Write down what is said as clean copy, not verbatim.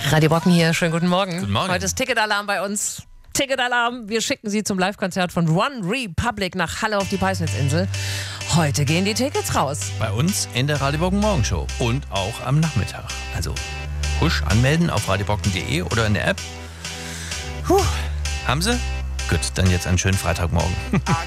Radio Brocken hier, schönen guten Morgen. Guten Morgen. Heute ist Ticketalarm bei uns. Ticketalarm, wir schicken Sie zum Live-Konzert von One Republic nach Halle auf die Peisnitzinsel. Heute gehen die Tickets raus. Bei uns in der Radio Brocken Morgenshow und auch am Nachmittag. Also husch, anmelden auf radiobrocken.de oder in der App. Haben Sie? Gut, dann jetzt einen schönen Freitagmorgen.